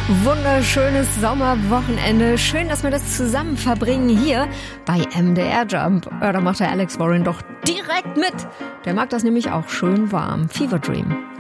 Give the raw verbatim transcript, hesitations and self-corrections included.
Wunderschönes Sommerwochenende. Schön, dass wir das zusammen verbringen hier bei M D R Jump. Ja, da macht der Alex Warren doch direkt mit. Der mag das nämlich auch schön warm. Fever Dream.